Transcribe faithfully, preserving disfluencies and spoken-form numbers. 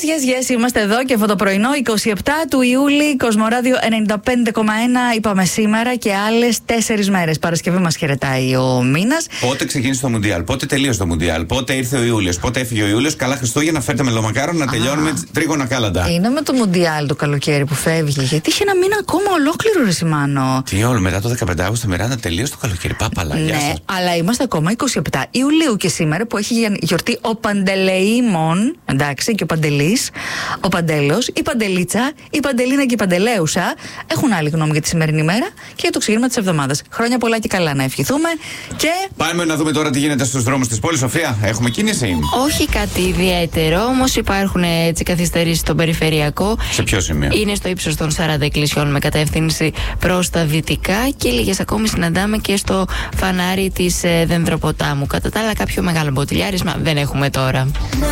yes, yes, είμαστε εδώ και αυτό το πρωινό, εικοστή εβδόμη του Ιούλη, Κοσμοράδιο ενενήντα πέντε κόμμα ένα. Είπαμε σήμερα και άλλες τέσσερις μέρες. Παρασκευή μας χαιρετάει ο μήνας. Πότε ξεκίνησε το Μουντιάλ, πότε τελείωσε το Μουντιάλ, πότε ήρθε ο Ιούλιος, πότε έφυγε ο Ιούλιος. Καλά Χριστούγεννα, φέρτε μελομακάρο να τελειώνουμε τρίγωνα κάλαντα. Είναι με το Μουντιάλ το καλοκαίρι που φεύγει, γιατί είχε ένα μήνα ακόμα ολόκληρο, ρε Σιμάνο. Τι όλο, μετά το δεκαπέντε Αυγούστου Μιράντα τελείωσε το καλοκαίρι. Πάπαλα, ναι, γεια σας. αλλά είμαστε ακόμα εικοστή εβδόμη Ιουλίου και σήμερα που έχει γιορτή ο Παντελεήμων. Εντάξει, και ο Παντελής, ο Παντέλος, η Παντελίτσα, η Παντελίνα και η Παντελέουσα έχουν άλλη γνώμη για τη σημερινή μέρα και για το ξεκίνημα της εβδομάδας. Χρόνια πολλά και καλά να ευχηθούμε. Και πάμε να δούμε τώρα τι γίνεται στους δρόμους της πόλης. Σοφία, έχουμε κίνηση? Όχι κάτι ιδιαίτερο, όμως υπάρχουν έτσι καθυστερήσεις στον περιφερειακό. Σε ποιο σημείο? Είναι στο ύψος των σαράντα εκκλησιών με κατεύθυνση προς τα δυτικά και λίγες ακόμη συναντάμε και στο φανάρι της ε, Δενδροποτάμου. Κατά τα άλλα, κάποιο μεγάλο μποτιλιάρισμα δεν έχουμε τώρα.